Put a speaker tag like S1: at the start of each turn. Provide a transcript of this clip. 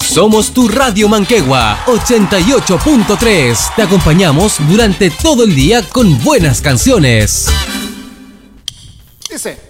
S1: Somos tu Radio Manquehue 88.3. Te acompañamos durante todo el día con buenas canciones.
S2: Dice.